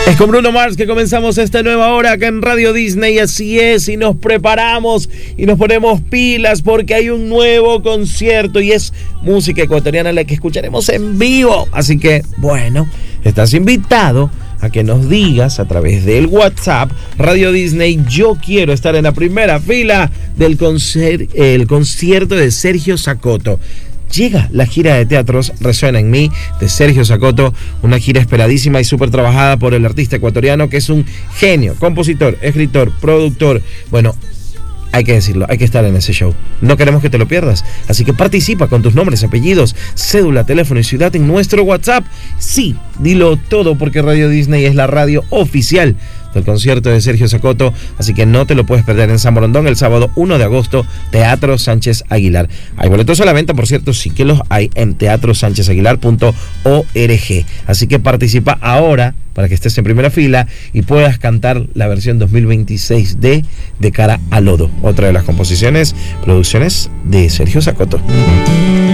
Es con Bruno Mars que comenzamos esta nueva hora acá en Radio Disney, así es, y nos preparamos y nos ponemos pilas porque hay un nuevo concierto y es música ecuatoriana la que escucharemos en vivo. Así que, bueno, estás invitado a que nos digas a través del WhatsApp Radio Disney, yo quiero estar en la primera fila del concierto de Sergio Sacoto. Llega la gira de teatros Resuena en mí de Sergio Sacoto, una gira esperadísima y súper trabajada por el artista ecuatoriano que es un genio, compositor, escritor, productor. Bueno, hay que decirlo, hay que estar en ese show. No queremos que te lo pierdas. Así que participa con tus nombres, apellidos, cédula, teléfono y ciudad en nuestro WhatsApp. Sí, dilo todo porque Radio Disney es la radio oficial del concierto de Sergio Sacoto, así que no te lo puedes perder en San Borondón el sábado 1 de agosto, Teatro Sánchez Aguilar. Hay boletos a la venta, por cierto, sí que los hay en teatrosánchezaguilar.org. Así que participa ahora para que estés en primera fila y puedas cantar la versión 2026 de Cara al Lodo, otra de las composiciones, producciones de Sergio Sacoto.